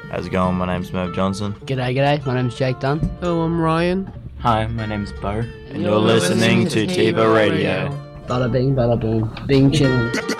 How's it going? My name's Merv Johnson. G'day. My name's Jake Dunn. Hello, I'm Ryan. Hi, my name's Bo. And you're listening to Tiva Radio. Bada bing, bada boom. Bing chilling.